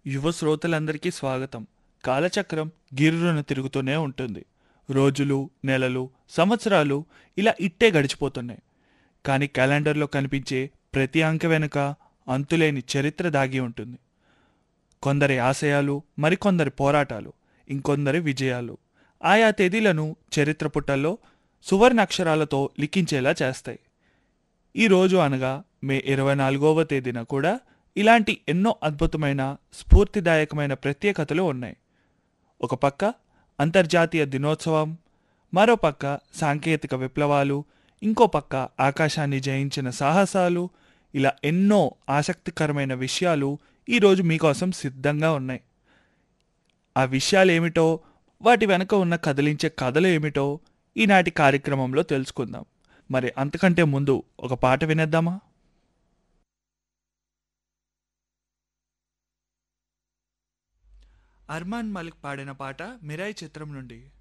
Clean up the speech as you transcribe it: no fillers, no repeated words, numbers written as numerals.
యువ శ్రోతలందరికీ స్వాగతం. కాలచక్రం గిర్రున తిరుగుతూనే ఉంటుంది. రోజులు, నెలలు, సంవత్సరాలు ఇలా ఇట్టే గడిచిపోతున్నాయి. కానీ క్యాలెండర్లో కనిపించే ప్రతి అంకె వెనుక అంతులేని చరిత్ర దాగి ఉంటుంది. కొందరి ఆశయాలు, మరికొందరి పోరాటాలు, ఇంకొందరి విజయాలు ఆయా తేదీలను చరిత్ర పుటల్లో సువర్ణాక్షరాలతో లిఖించేలా చేస్తాయి. ఈరోజు అనగా మే 24వ తేదీన కూడా ఇలాంటి ఎన్నో అద్భుతమైన స్ఫూర్తిదాయకమైన ప్రత్యేకతలు ఉన్నాయి. ఒక పక్క అంతర్జాతీయ దినోత్సవం, మరో పక్క సాంకేతిక విప్లవాలు, ఇంకో పక్క ఆకాశాన్ని జయించిన సాహసాలు, ఇలా ఎన్నో ఆసక్తికరమైన విషయాలు ఈరోజు మీకోసం సిద్ధంగా ఉన్నాయి. ఆ విషయాలు ఏమిటో, వాటి వెనక ఉన్న కదిలించే కథలు ఏమిటో ఈనాటి కార్యక్రమంలో తెలుసుకుందాం. మరి అంతకంటే ముందు ఒక పాట వినేద్దామా? అర్మాన్ మలిక్ పాడిన పాట మిరాయి చిత్రం నుండి.